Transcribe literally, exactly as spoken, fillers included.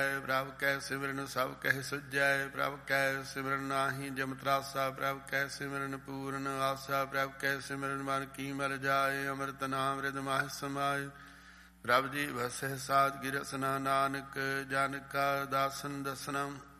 ਪ੍ਰਭ ਕੈ ਸਿਮਰਨ ਸਭ ਕਹਿ ਸੁਝੈ। ਪ੍ਰਭ ਕੈ ਸਿਮਰਨ ਨਾਹੀ ਜਮ ਤਰਾਸਾ। ਪ੍ਰਭ ਕੈ ਸਿਮਰਨ ਪੂਰਨ ਆਸਾ। ਪ੍ਰਭ ਕੈ ਸਿਮਰਨ ਮਨ ਕੀ ਮਰ ਜਾਏ। ਅੰਮ੍ਰਿਤ ਨਾਮ ਰਿਦ ਮਾਹਿ ਸਮਾਏ। ਪ੍ਰਭ ਜੀ ਵਸਹਿ ਸਾਧ ਗਿਰਸਨਾ। ਨਾਨਕ ਜਨ ਕਾ ਦਾਸਨ ਦਸਨਾ।